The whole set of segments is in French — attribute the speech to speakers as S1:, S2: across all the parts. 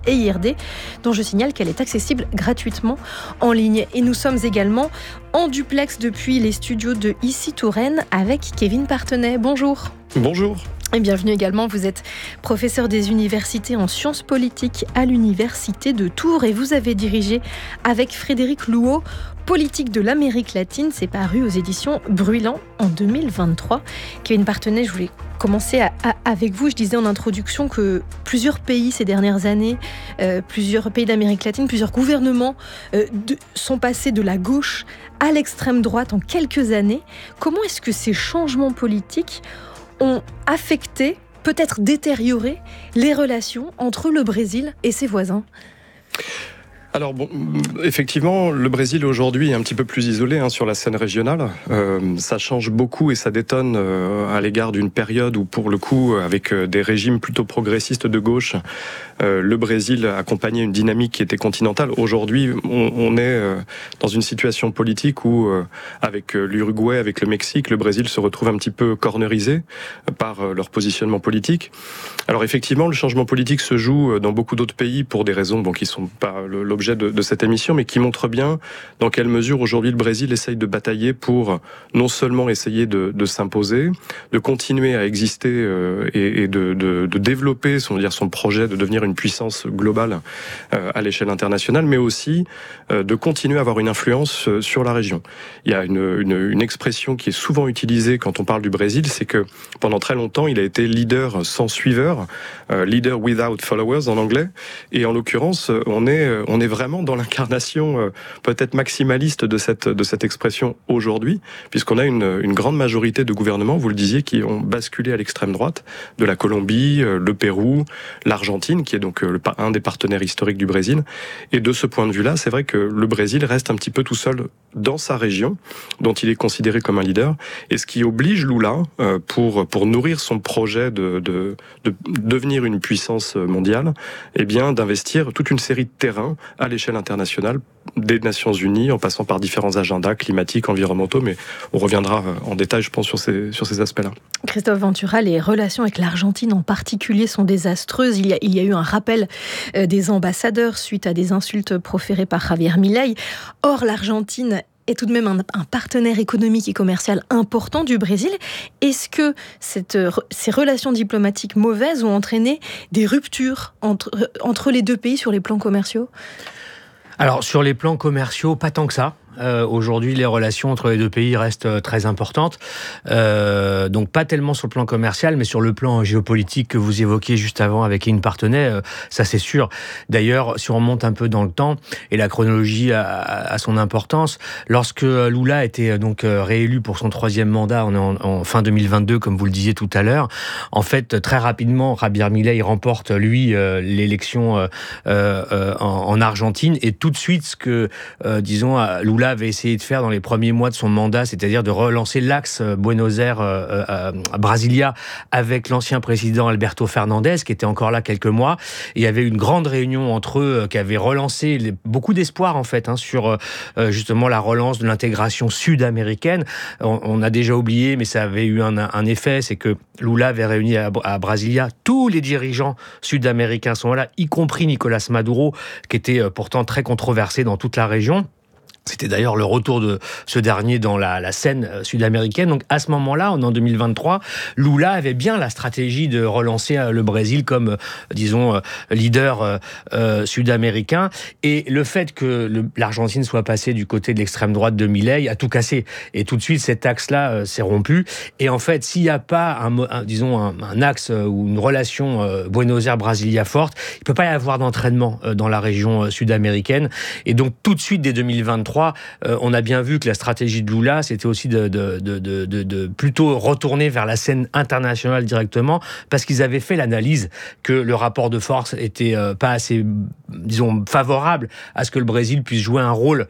S1: et IRD, dont je signale qu'elle est accessible gratuitement en ligne. Et nous sommes également en duplex depuis les studios de Ici Touraine avec Kevin Partenay. Bonjour.
S2: Bonjour.
S1: Et bienvenue également, vous êtes professeur des universités en sciences politiques à l'université de Tours et vous avez dirigé avec Frédéric Louot Politique de l'Amérique latine, c'est paru aux éditions Brûlant en 2023. Kevin Partenay, je voulais commencer avec vous. Je disais en introduction que plusieurs pays ces dernières années, plusieurs pays d'Amérique latine, plusieurs gouvernements sont passés de la gauche à l'extrême droite en quelques années. Comment est-ce que ces changements politiques ont affecté, peut-être détérioré, les relations entre le Brésil et ses voisins ?
S2: Alors bon, effectivement, le Brésil aujourd'hui est un petit peu plus isolé sur la scène régionale. Ça change beaucoup et ça détonne à l'égard d'une période où, pour le coup, avec des régimes plutôt progressistes de gauche, le Brésil accompagnait une dynamique qui était continentale. Aujourd'hui, on est dans une situation politique où, avec l'Uruguay, avec le Mexique, le Brésil se retrouve un petit peu cornerisé par leur positionnement politique. Alors effectivement, le changement politique se joue dans beaucoup d'autres pays pour des raisons qui sont pas l'objet de cette émission, mais qui montre bien dans quelle mesure aujourd'hui le Brésil essaye de batailler pour non seulement essayer de s'imposer, de continuer à exister et de développer son projet de devenir une puissance globale à l'échelle internationale, mais aussi de continuer à avoir une influence sur la région. Il y a une expression qui est souvent utilisée quand on parle du Brésil, c'est que pendant très longtemps, il a été leader sans suiveur, leader without followers en anglais, et en l'occurrence, on est vraiment dans l'incarnation peut-être maximaliste de cette expression aujourd'hui, puisqu'on a une grande majorité de gouvernements, vous le disiez, qui ont basculé à l'extrême droite, de la Colombie, le Pérou, l'Argentine, qui est donc un des partenaires historiques du Brésil. Et de ce point de vue-là, c'est vrai que le Brésil reste un petit peu tout seul dans sa région, dont il est considéré comme un leader, et ce qui oblige Lula, pour nourrir son projet de devenir une puissance mondiale, d'investir toute une série de terrains à l'échelle internationale, des Nations Unies, en passant par différents agendas climatiques, environnementaux, mais on reviendra en détail, je pense, sur ces aspects-là.
S1: Christophe Ventura, les relations avec l'Argentine en particulier sont désastreuses. Il y a eu un rappel des ambassadeurs suite à des insultes proférées par Javier Milei. Or, l'Argentine est tout de même un partenaire économique et commercial important du Brésil. Est-ce que ces relations diplomatiques mauvaises ont entraîné des ruptures entre les deux pays sur les plans commerciaux ?
S3: Alors, sur les plans commerciaux, pas tant que ça. Aujourd'hui, les relations entre les deux pays restent très importantes. Donc, pas tellement sur le plan commercial, mais sur le plan géopolitique que vous évoquiez juste avant avec Kevin Partenay, ça c'est sûr. D'ailleurs, si on remonte un peu dans le temps, et la chronologie a son importance, lorsque Lula était donc réélu pour son 3e mandat en fin 2022, comme vous le disiez tout à l'heure, en fait, très rapidement, Javier Milei remporte, lui, l'élection en Argentine, et tout de suite, ce que, Lula avait essayé de faire dans les premiers mois de son mandat, c'est-à-dire de relancer l'axe Buenos Aires-Brasilia avec l'ancien président Alberto Fernandez, qui était encore là quelques mois. Et il y avait une grande réunion entre eux qui avait relancé beaucoup d'espoir en fait sur justement la relance de l'intégration sud-américaine. On a déjà oublié, mais ça avait eu un effet, c'est que Lula avait réuni à Brasilia tous les dirigeants sud-américains sont là, y compris Nicolás Maduro, qui était pourtant très controversé dans toute la région. C'était d'ailleurs le retour de ce dernier dans la scène sud-américaine. Donc à ce moment-là, en 2023, Lula avait bien la stratégie de relancer le Brésil comme, leader sud-américain. Et le fait que l'Argentine soit passée du côté de l'extrême droite de Milei a tout cassé. Et tout de suite, cet axe-là s'est rompu. Et en fait, s'il n'y a pas un axe ou une relation Buenos Aires-Brasilia forte, il ne peut pas y avoir d'entraînement dans la région sud-américaine. Et donc tout de suite, dès 2023, on a bien vu que la stratégie de Lula, c'était aussi de plutôt retourner vers la scène internationale directement, parce qu'ils avaient fait l'analyse que le rapport de force était pas assez, favorable à ce que le Brésil puisse jouer un rôle,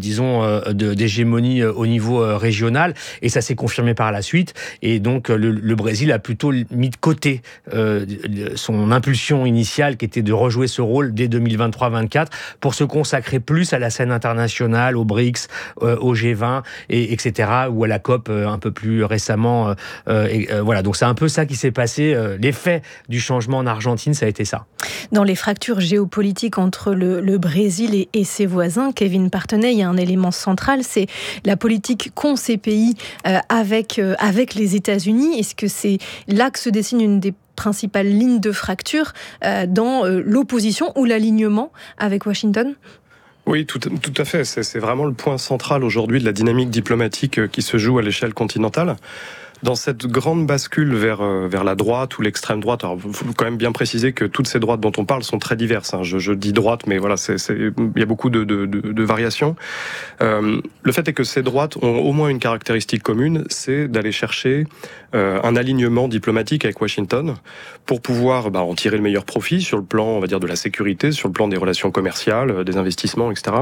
S3: d'hégémonie au niveau régional, et ça s'est confirmé par la suite. Et donc le Brésil a plutôt mis de côté son impulsion initiale, qui était de rejouer ce rôle dès 2023-2024, pour se consacrer plus à la scène internationale, mondiale, au BRICS, au G20, etc., ou à la COP un peu plus récemment. Voilà, donc c'est un peu ça qui s'est passé. L'effet du changement en Argentine, ça a été ça.
S1: Dans les fractures géopolitiques entre le Brésil et ses voisins, Kevin Parthenay, il y a un élément central, c'est la politique qu'ont ces pays avec les États-Unis. Est-ce que c'est là que se dessine une des principales lignes de fracture dans l'opposition ou l'alignement avec Washington ?
S2: Oui, tout à fait. C'est vraiment le point central aujourd'hui de la dynamique diplomatique qui se joue à l'échelle continentale. Dans cette grande bascule vers la droite ou l'extrême droite, alors il faut quand même bien préciser que toutes ces droites dont on parle sont très diverses. Je dis droite, mais voilà, il y a beaucoup de variations. Le fait est que ces droites ont au moins une caractéristique commune, c'est d'aller chercher un alignement diplomatique avec Washington pour pouvoir en tirer le meilleur profit sur le plan, on va dire, de la sécurité, sur le plan des relations commerciales, des investissements, etc.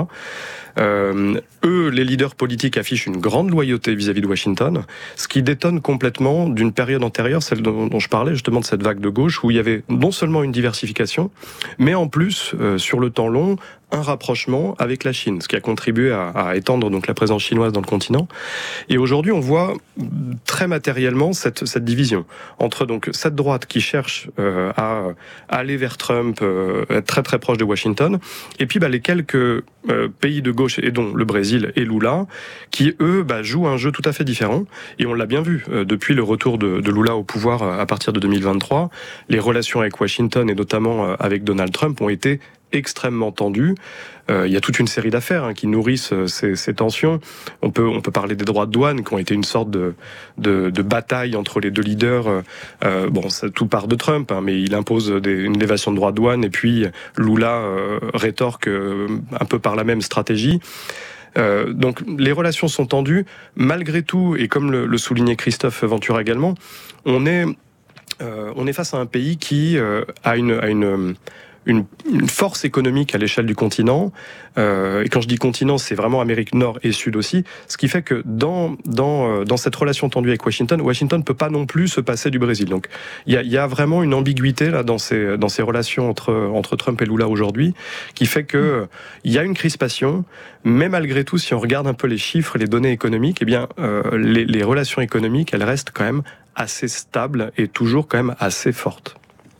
S2: Eux, les leaders politiques affichent une grande loyauté vis-à-vis de Washington, ce qui détonne complètement d'une période antérieure, celle dont je parlais justement de cette vague de gauche, où il y avait non seulement une diversification, mais en plus, sur le temps long, un rapprochement avec la Chine, ce qui a contribué à étendre donc la présence chinoise dans le continent. Et aujourd'hui, on voit très matériellement cette division entre donc cette droite qui cherche à aller vers Trump, être très très proche de Washington, et puis les quelques pays de gauche, et dont le Brésil et Lula, qui eux jouent un jeu tout à fait différent. Et on l'a bien vu depuis le retour de Lula au pouvoir à partir de 2023, les relations avec Washington et notamment avec Donald Trump ont été extrêmement tendu. Il y a toute une série d'affaires qui nourrissent ces tensions. On peut parler des droits de douane qui ont été une sorte de bataille entre les deux leaders. Ça, tout part de Trump, mais il impose une élévation de droits de douane et puis Lula rétorque un peu par la même stratégie. Donc les relations sont tendues. Malgré tout, et comme le soulignait Christophe Ventura également, on est face à un pays qui a une force économique à l'échelle du continent, et quand je dis continent, c'est vraiment Amérique Nord et Sud aussi, ce qui fait que dans cette relation tendue avec Washington ne peut pas non plus se passer du Brésil. Donc il y a vraiment une ambiguïté là dans ces relations entre Trump et Lula aujourd'hui, qui fait que il y a une crispation, mais malgré tout, si on regarde un peu les chiffres et les données économiques, les relations économiques, elles restent quand même assez stables et toujours quand même assez fortes.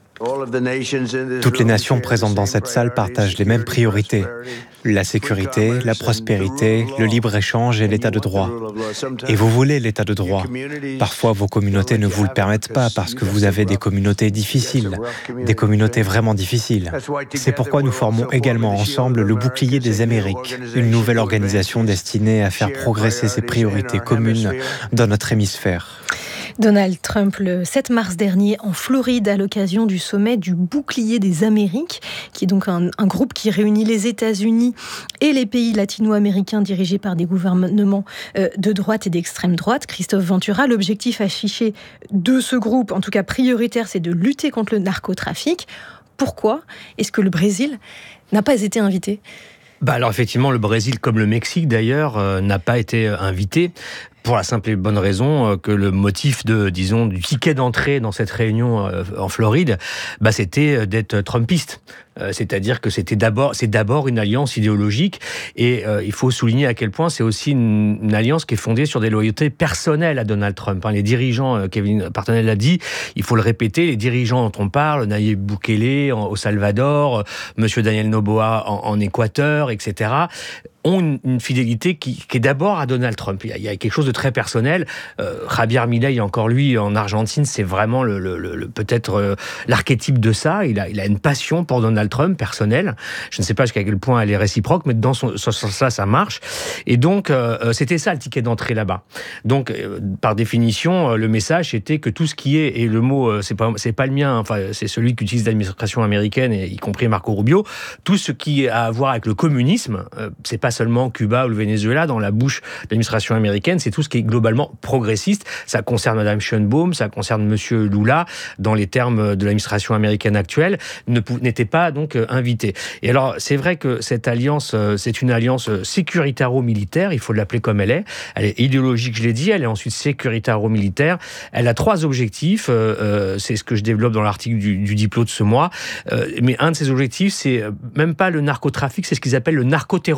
S4: Toutes les nations présentes dans cette salle partagent les mêmes priorités. La sécurité, la prospérité, le libre-échange et l'état de droit. Et vous voulez l'état de droit. Parfois, vos communautés ne vous le permettent pas parce que vous avez des communautés difficiles, des communautés vraiment difficiles. C'est pourquoi nous formons également ensemble le Bouclier des Amériques, une nouvelle organisation destinée à faire progresser ces priorités communes dans notre hémisphère.
S1: Donald Trump, le 7 mars dernier, en Floride, à l'occasion du sommet du Bouclier des Amériques, qui est donc un groupe qui réunit les États-Unis et les pays latino-américains dirigés par des gouvernements de droite et d'extrême droite. Christophe Ventura, l'objectif affiché de ce groupe, en tout cas prioritaire, c'est de lutter contre le narcotrafic. Pourquoi est-ce que le Brésil n'a pas été invité ?
S3: Alors effectivement, le Brésil, comme le Mexique d'ailleurs, n'a pas été invité. Pour la simple et bonne raison que le motif du ticket d'entrée dans cette réunion en Floride, c'était d'être trumpiste. C'est-à-dire que c'est d'abord une alliance idéologique, et il faut souligner à quel point c'est aussi une alliance qui est fondée sur des loyautés personnelles à Donald Trump. Les dirigeants, Kevin Parthenay l'a dit, il faut le répéter, les dirigeants dont on parle, Nayib Bukele au Salvador, Monsieur Daniel Noboa en Équateur, etc., ont une fidélité qui est d'abord à Donald Trump. Il y a quelque chose de très personnel. Javier Milei, encore lui, en Argentine, c'est vraiment peut-être l'archétype de ça. Il a une passion pour Donald Trump, personnelle. Je ne sais pas jusqu'à quel point elle est réciproque, mais dans ce sens-là, ça marche. Et donc, c'était ça le ticket d'entrée là-bas. Donc, par définition, le message était que tout ce qui est, et le mot, c'est pas le mien, c'est celui qu'utilise l'administration américaine, y compris Marco Rubio, tout ce qui a à voir avec le communisme, c'est pas seulement Cuba ou le Venezuela dans la bouche de l'administration américaine, c'est tout ce qui est globalement progressiste. Ça concerne Madame Schönbaum, ça concerne Monsieur Lula, dans les termes de l'administration américaine actuelle, n'était pas donc invité. Et alors, c'est vrai que cette alliance, c'est une alliance sécuritaro-militaire, il faut l'appeler comme elle est. Elle est idéologique, je l'ai dit, elle est ensuite sécuritaro-militaire. Elle a 3 objectifs, c'est ce que je développe dans l'article du Diplo de ce mois, mais un de ces objectifs, c'est même pas le narcotrafic, c'est ce qu'ils appellent le narcoterrorisme.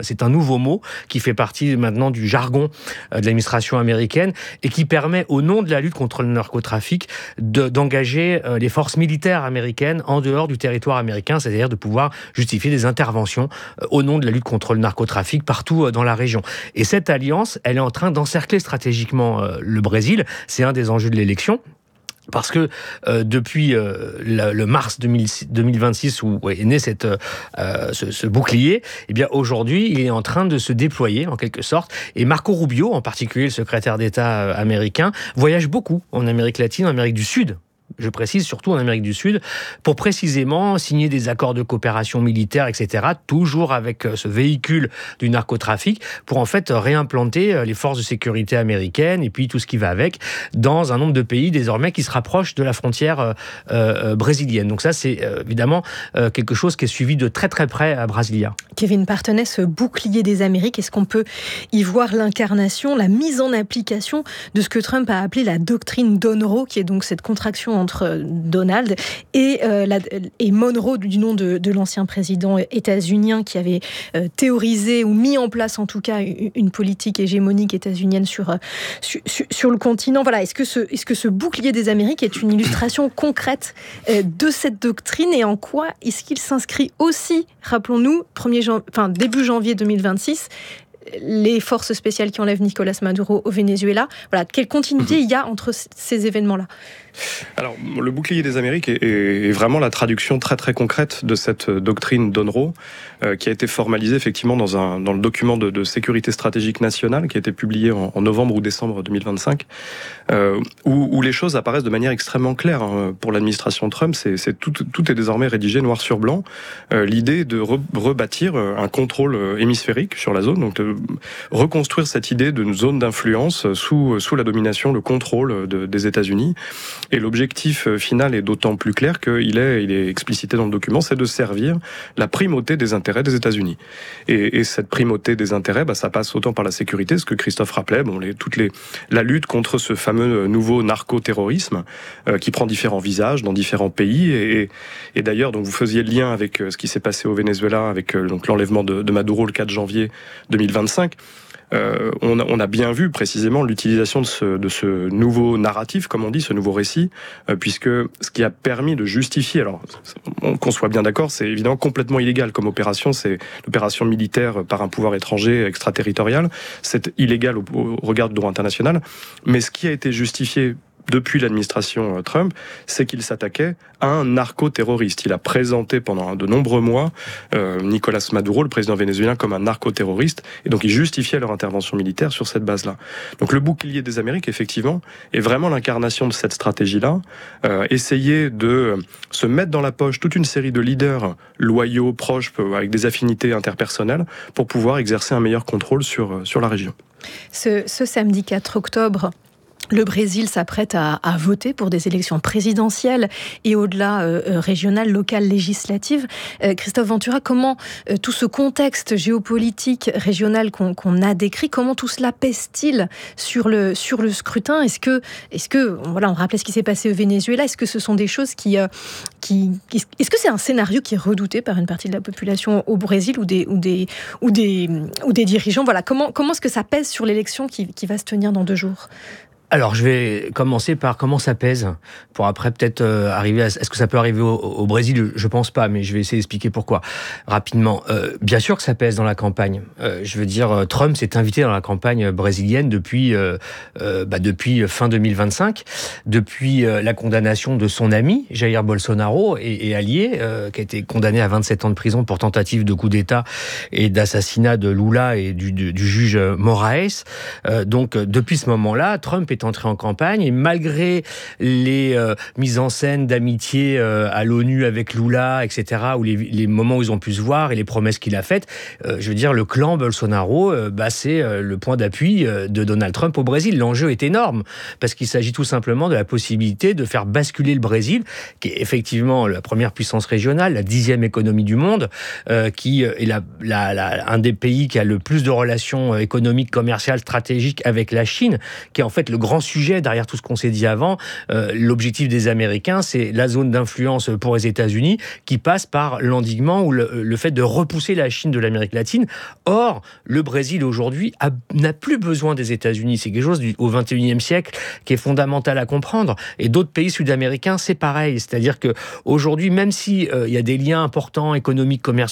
S3: c'est un nouveau mot qui fait partie maintenant du jargon de l'administration américaine et qui permet, au nom de la lutte contre le narcotrafic, d'engager les forces militaires américaines en dehors du territoire américain, c'est-à-dire de pouvoir justifier des interventions au nom de la lutte contre le narcotrafic partout dans la région. Et cette alliance, elle est en train d'encercler stratégiquement le Brésil. C'est un des enjeux de l'élection. Parce que depuis le mars 2026 où est né ce bouclier, eh bien aujourd'hui il est en train de se déployer en quelque sorte. Et Marco Rubio, en particulier le secrétaire d'État américain, voyage beaucoup en Amérique latine, en Amérique du Sud. Je précise, surtout en Amérique du Sud, pour précisément signer des accords de coopération militaire, etc., toujours avec ce véhicule du narcotrafic, pour en fait réimplanter les forces de sécurité américaines et puis tout ce qui va avec, dans un nombre de pays désormais qui se rapprochent de la frontière brésilienne. Donc ça, c'est évidemment quelque chose qui est suivi de très très près à Brasilia.
S1: Kevin Partenay, ce bouclier des Amériques, est-ce qu'on peut y voir l'incarnation, la mise en application de ce que Trump a appelé la doctrine Monroe, qui est donc cette contraction entre Donald et Monroe, du nom de l'ancien président états-unien qui avait théorisé ou mis en place en tout cas une politique hégémonique états-unienne sur le continent. Voilà, est-ce que ce bouclier des Amériques est une illustration concrète de cette doctrine et en quoi est-ce qu'il s'inscrit aussi, rappelons-nous, début janvier 2026, les forces spéciales qui enlèvent Nicolas Maduro au Venezuela. Voilà, quelle continuité il y a entre ces événements-là ?
S2: Alors, le bouclier des Amériques est vraiment la traduction très très concrète de cette doctrine Monroe qui a été formalisée effectivement dans le document de sécurité stratégique nationale qui a été publié en novembre ou décembre 2025, où les choses apparaissent de manière extrêmement claire pour l'administration Trump. Tout est désormais rédigé noir sur blanc. L'idée de rebâtir un contrôle hémisphérique sur la zone, donc de reconstruire cette idée d'une zone d'influence sous la domination, le contrôle des États-Unis. Et l'objectif final est d'autant plus clair qu'il est explicité dans le document, c'est de servir la primauté des intérêts des États-Unis. Et cette primauté des intérêts, ça passe autant par la sécurité, ce que Christophe rappelait, la lutte contre ce fameux nouveau narco-terrorisme qui prend différents visages dans différents pays. Et d'ailleurs, donc vous faisiez le lien avec ce qui s'est passé au Venezuela, avec l'enlèvement de Maduro le 4 janvier 2025. On a bien vu précisément l'utilisation de ce nouveau narratif, comme on dit, ce nouveau récit, puisque ce qui a permis de justifier, alors qu'on soit bien d'accord, c'est évidemment complètement illégal comme opération, c'est l'opération militaire par un pouvoir étranger extraterritorial, c'est illégal au regard du droit international, mais ce qui a été justifié depuis l'administration Trump, c'est qu'il s'attaquait à un narco-terroriste. Il a présenté pendant de nombreux mois Nicolas Maduro, le président vénézuélien, comme un narco-terroriste, et donc il justifiait leur intervention militaire sur cette base-là. Donc le bouclier des Amériques, effectivement, est vraiment l'incarnation de cette stratégie-là. Essayer de se mettre dans la poche toute une série de leaders loyaux, proches, avec des affinités interpersonnelles, pour pouvoir exercer un meilleur contrôle sur la région.
S1: Ce samedi 4 octobre, le Brésil s'apprête à voter pour des élections présidentielles et au-delà régionales, locales, législatives. Christophe Ventura, comment tout ce contexte géopolitique régional qu'on a décrit, comment tout cela pèse-t-il sur le scrutin ? Est-ce que voilà, on rappelait ce qui s'est passé au Venezuela, est-ce que ce sont des choses est-ce que c'est un scénario qui est redouté par une partie de la population au Brésil ou des dirigeants ? Voilà, comment est-ce que ça pèse sur l'élection qui va se tenir dans 2 jours ?
S3: Alors, je vais commencer par comment ça pèse, pour après peut-être arriver à... Est-ce que ça peut arriver au Brésil ? Je pense pas, mais je vais essayer d'expliquer pourquoi. Rapidement, bien sûr que ça pèse dans la campagne. Je veux dire, Trump s'est invité dans la campagne brésilienne depuis fin 2025, depuis la condamnation de son ami, Jair Bolsonaro, et allié, qui a été condamné à 27 ans de prison pour tentative de coup d'État et d'assassinat de Lula et du juge Moraes. Donc, depuis ce moment-là, Trump est entré en campagne et malgré les mises en scène d'amitié à l'ONU avec Lula, etc., ou les moments où ils ont pu se voir et les promesses qu'il a faites, je veux dire, le clan Bolsonaro, c'est le point d'appui de Donald Trump au Brésil. L'enjeu est énorme parce qu'il s'agit tout simplement de la possibilité de faire basculer le Brésil, qui est effectivement la première puissance régionale, la 10e économie du monde, qui est un des pays qui a le plus de relations économiques, commerciales, stratégiques avec la Chine, qui est en fait le grand sujet derrière tout ce qu'on s'est dit avant. L'objectif des Américains, c'est la zone d'influence pour les États-Unis qui passe par l'endiguement ou le fait de repousser la Chine de l'Amérique latine. Or, le Brésil aujourd'hui n'a plus besoin des États-Unis. C'est quelque chose au XXIe siècle qui est fondamental à comprendre. Et d'autres pays sud-américains, c'est pareil. C'est-à-dire qu'aujourd'hui, même s'il y a des liens importants économiques, commerciaux,